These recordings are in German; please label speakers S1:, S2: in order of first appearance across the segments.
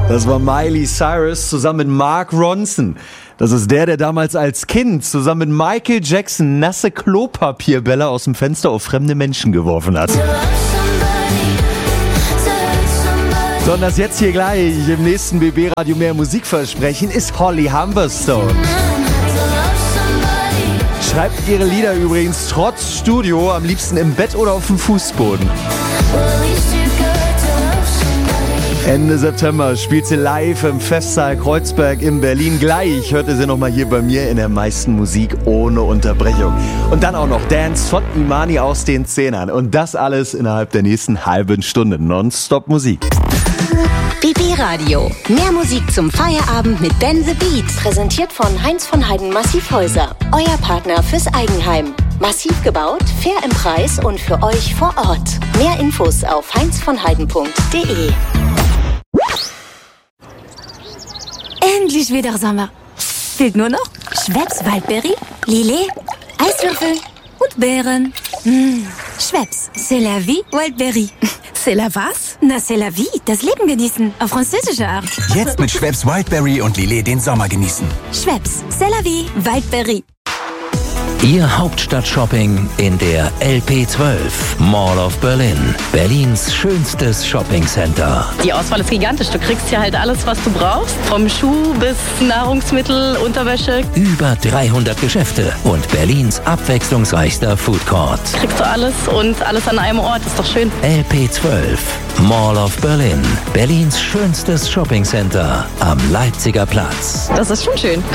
S1: Das war Miley Cyrus zusammen mit Mark Ronson. Das ist der damals als Kind zusammen mit Michael Jackson nasse Klopapierbälle aus dem Fenster auf fremde Menschen geworfen hat. So, und das jetzt hier gleich im nächsten BB-Radio mehr Musikversprechen ist Holly Humberstone. Schreibt ihre Lieder übrigens trotz Studio am liebsten im Bett oder auf dem Fußboden. Ende September spielt sie live im Festsaal Kreuzberg in Berlin. Gleich hört ihr sie nochmal hier bei mir in der meisten Musik ohne Unterbrechung. Und dann auch noch Dance von Imani aus den Zehnern. Und das alles innerhalb der nächsten halben Stunde. Nonstop Musik.
S2: BB Radio. Mehr Musik zum Feierabend mit Ben the Beat. Präsentiert von Heinz von Heiden Massivhäuser. Euer Partner fürs Eigenheim. Massiv gebaut, fair im Preis und für euch vor Ort. Mehr Infos auf heinzvonheiden.de.
S3: Endlich wieder Sommer. Fehlt nur noch Schweppes Waldberry, Lillet, Eiswürfel und Beeren. Schweppes, c'est la vie, Waldberry. C'est la was? Na, c'est la vie, das Leben genießen, auf französische Art.
S4: Jetzt mit Schweppes Wildberry und Lillet den Sommer genießen.
S3: Schweppes, c'est la vie, Waldberry.
S5: Ihr Hauptstadt-Shopping in der LP12 Mall of Berlin. Berlins schönstes Shoppingcenter.
S6: Die Auswahl ist gigantisch. Du kriegst hier halt alles, was du brauchst. Vom Schuh bis Nahrungsmittel, Unterwäsche.
S5: Über 300 Geschäfte und Berlins abwechslungsreichster Foodcourt.
S6: Kriegst du alles und alles an einem Ort. Ist doch schön.
S5: LP12 Mall of Berlin. Berlins schönstes Shoppingcenter am Leipziger Platz.
S6: Das ist schon schön.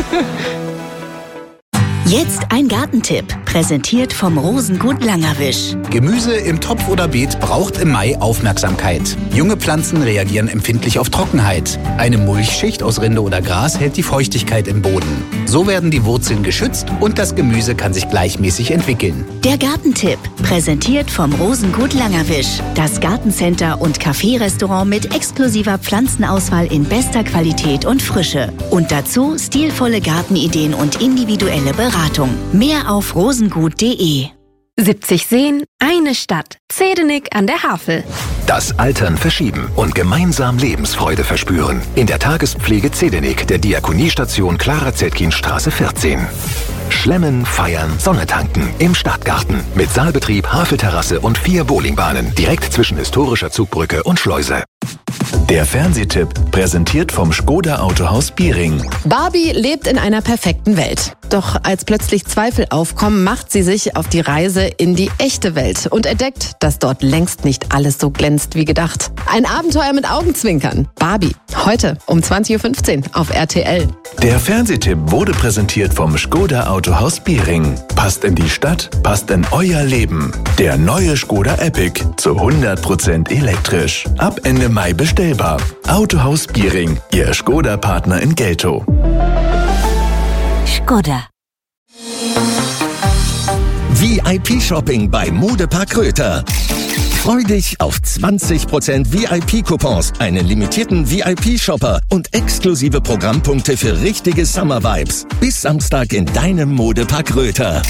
S2: Jetzt ein Gartentipp, präsentiert vom Rosengut Langerwisch.
S4: Gemüse im Topf oder Beet braucht im Mai Aufmerksamkeit. Junge Pflanzen reagieren empfindlich auf Trockenheit. Eine Mulchschicht aus Rinde oder Gras hält die Feuchtigkeit im Boden. So werden die Wurzeln geschützt und das Gemüse kann sich gleichmäßig entwickeln.
S2: Der Gartentipp, präsentiert vom Rosengut Langerwisch. Das Gartencenter und Café-Restaurant mit exklusiver Pflanzenauswahl in bester Qualität und Frische. Und dazu stilvolle Gartenideen und individuelle Beratung. Mehr auf rosengut.de.
S3: 70 Seen, eine Stadt. Zedenik an der Havel.
S7: Das Altern verschieben und gemeinsam Lebensfreude verspüren. In der Tagespflege Zedenik der Diakoniestation Clara-Zetkin-Straße 14. Schlemmen, feiern, Sonne tanken im Stadtgarten. Mit Saalbetrieb, Havelterrasse und 4 Bowlingbahnen. Direkt zwischen historischer Zugbrücke und Schleuse.
S8: Der Fernsehtipp, präsentiert vom Škoda Autohaus Biering.
S9: Barbie lebt in einer perfekten Welt. Doch als plötzlich Zweifel aufkommen, macht sie sich auf die Reise in die echte Welt und entdeckt, dass dort längst nicht alles so glänzt wie gedacht. Ein Abenteuer mit Augenzwinkern. Barbie, heute um 20.15 Uhr auf RTL.
S8: Der Fernsehtipp wurde präsentiert vom Škoda Autohaus Biering. Passt in die Stadt, passt in euer Leben. Der neue Škoda Epic zu 100% elektrisch. Ab Ende Mai bestellbar. Autohaus Biering, Ihr Škoda-Partner in Geltow.
S2: Škoda.
S5: VIP-Shopping bei Modepark Röther. Freu dich auf 20% VIP-Coupons, einen limitierten VIP-Shopper und exklusive Programmpunkte für richtige Summer-Vibes. Bis Samstag in deinem Modepark Röther.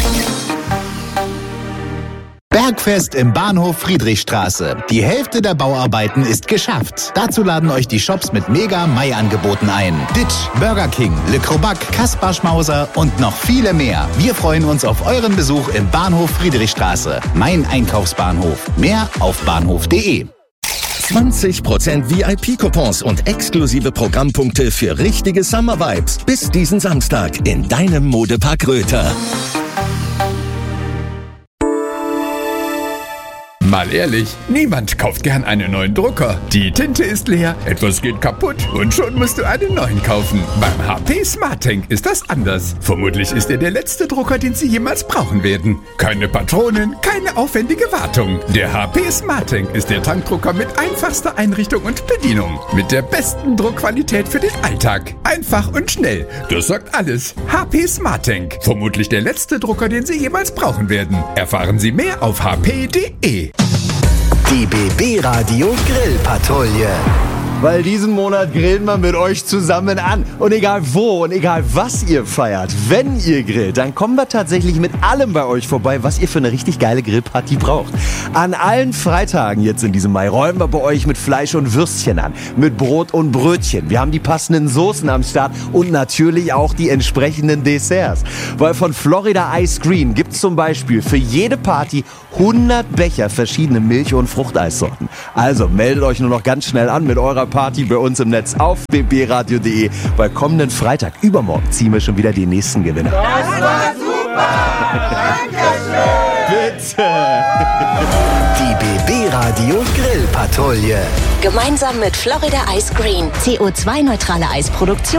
S4: Bergfest im Bahnhof Friedrichstraße. Die Hälfte der Bauarbeiten ist geschafft. Dazu laden euch die Shops mit Mega-Mai-Angeboten ein. Ditch, Burger King, Le Crobac, Kaspar Schmauser und noch viele mehr. Wir freuen uns auf euren Besuch im Bahnhof Friedrichstraße. Mein Einkaufsbahnhof. Mehr auf bahnhof.de.
S5: 20% VIP-Coupons und exklusive Programmpunkte für richtige Summer-Vibes. Bis diesen Samstag in deinem Modepark Röther.
S10: Mal ehrlich, niemand kauft gern einen neuen Drucker. Die Tinte ist leer, etwas geht kaputt und schon musst du einen neuen kaufen. Beim HP SmartTank ist das anders. Vermutlich ist er der letzte Drucker, den Sie jemals brauchen werden. Keine Patronen, keine aufwendige Wartung. Der HP SmartTank ist der Tankdrucker mit einfachster Einrichtung und Bedienung. Mit der besten Druckqualität für den Alltag. Einfach und schnell. Das sagt alles. HP SmartTank. Vermutlich der letzte Drucker, den Sie jemals brauchen werden. Erfahren Sie mehr auf hp.de.
S7: Die BB Radio Grillpatrouille.
S1: weil diesen Monat grillen wir mit euch zusammen an. Und egal wo und egal was ihr feiert, wenn ihr grillt, dann kommen wir tatsächlich mit allem bei euch vorbei, was ihr für eine richtig geile Grillparty braucht. An allen Freitagen jetzt in diesem Mai räumen wir bei euch mit Fleisch und Würstchen an, mit Brot und Brötchen. Wir haben die passenden Soßen am Start und natürlich auch die entsprechenden Desserts. Weil von Florida Ice Green gibt's zum Beispiel für jede Party 100 Becher verschiedene Milch- und Fruchteissorten. Also meldet euch nur noch ganz schnell an mit eurer Party bei uns im Netz auf bbradio.de. Bei kommenden Freitag, übermorgen, ziehen wir schon wieder die nächsten Gewinner.
S11: Das war super! Dankeschön!
S1: Bitte!
S7: Die BB Radio Grillpatrouille.
S2: Gemeinsam mit Florida Ice Green. CO2-neutrale Eisproduktion